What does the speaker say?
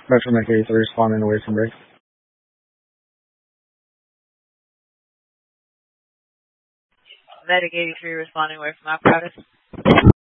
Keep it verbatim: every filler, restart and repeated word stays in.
Metro Mech eighty-three responding away from break. Medic eighty-three responding away from apparatus.